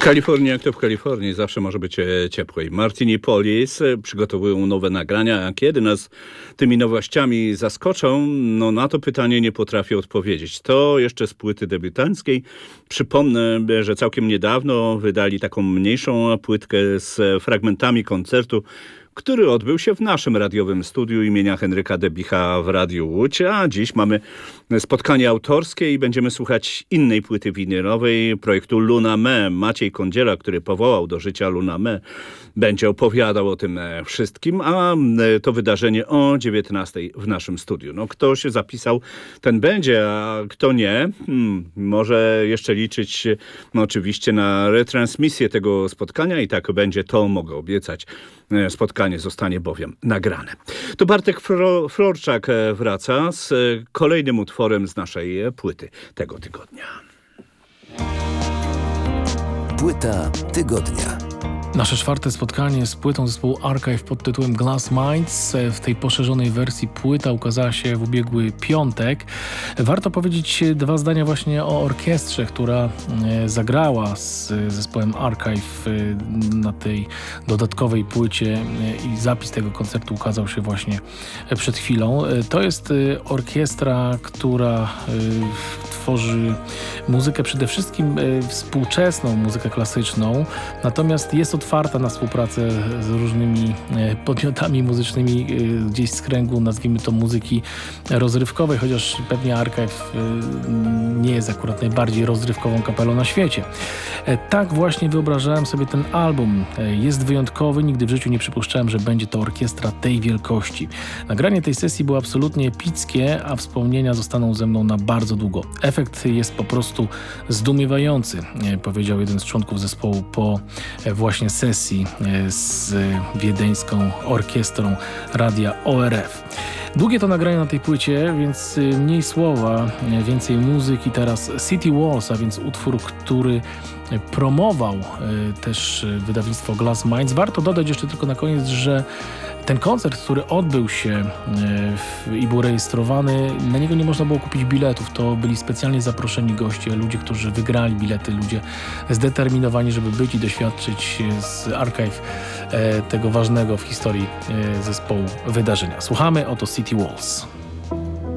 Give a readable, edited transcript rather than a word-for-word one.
Kalifornii, jak to w Kalifornii, zawsze może być ciepłej. Martini Police przygotowują nowe nagrania, a kiedy nas tymi nowościami zaskoczą, no na to pytanie nie potrafię odpowiedzieć. To jeszcze z płyty debiutanckiej. Przypomnę, że całkiem niedawno wydali taką mniejszą płytkę z fragmentami koncertu, który odbył się w naszym radiowym studiu imienia Henryka Debicha w Radiu Łódź, a dziś mamy spotkanie autorskie i będziemy słuchać innej płyty winylowej, projektu Luna Me. Maciej Kądziela, który powołał do życia Luna Me, będzie opowiadał o tym wszystkim, a to wydarzenie o 19:00 w naszym studiu. No, kto się zapisał, ten będzie, a kto nie, może jeszcze liczyć oczywiście na retransmisję tego spotkania i tak będzie, to mogę obiecać. Spotkanie zostanie bowiem nagrane. To Bartek Florczak wraca z kolejnym utworem z naszej płyty tego tygodnia. Płyta tygodnia. Nasze czwarte spotkanie z płytą zespołu Archive pod tytułem Glass Minds. W tej poszerzonej wersji płyta ukazała się w ubiegły piątek. Warto powiedzieć dwa zdania właśnie o orkiestrze, która zagrała z zespołem Archive na tej dodatkowej płycie i zapis tego koncertu ukazał się właśnie przed chwilą. To jest orkiestra, która tworzy muzykę przede wszystkim współczesną, muzykę klasyczną, natomiast jest otwarta na współpracę z różnymi podmiotami muzycznymi gdzieś z kręgu, nazwijmy to, muzyki rozrywkowej, chociaż pewnie Archive nie jest akurat najbardziej rozrywkową kapelą na świecie. Tak właśnie wyobrażałem sobie ten album. Jest wyjątkowy, nigdy w życiu nie przypuszczałem, że będzie to orkiestra tej wielkości. Nagranie tej sesji było absolutnie epickie, a wspomnienia zostaną ze mną na bardzo długo. Efekt jest po prostu zdumiewający, powiedział jeden z członków zespołu po właśnie sesji z wiedeńską orkiestrą radia ORF. Długie to nagranie na tej płycie, więc mniej słowa, więcej muzyki. Teraz City Walls, a więc utwór, który promował też wydawnictwo Glass Minds. Warto dodać jeszcze tylko na koniec, że ten koncert, który odbył się i był rejestrowany, na niego nie można było kupić biletów. To byli specjalnie zaproszeni goście, ludzie, którzy wygrali bilety, ludzie zdeterminowani, żeby być i doświadczyć z Archive tego ważnego w historii zespołu wydarzenia. Słuchamy, oto City Walls.